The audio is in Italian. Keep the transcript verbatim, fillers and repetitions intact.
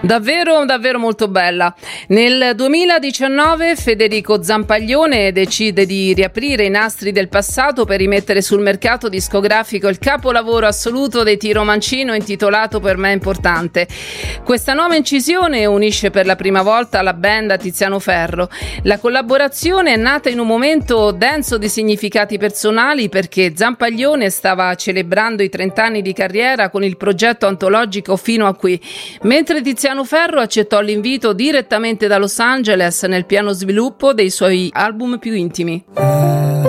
Davvero, davvero molto bella. Nel duemiladiciannove Federico Zampaglione decide di riaprire i nastri del passato per rimettere sul mercato discografico il capolavoro assoluto dei Tiro Mancino intitolato Per me importante. Questa nuova incisione unisce per la prima volta la band a Tiziano Ferro. La collaborazione è nata in un momento denso di significati personali perché Zampaglione stava celebrando i trent'anni di carriera con il progetto antologico Fino a qui, mentre Tiziano Ferro accettò l'invito direttamente da Los Angeles nel piano sviluppo dei suoi album più intimi.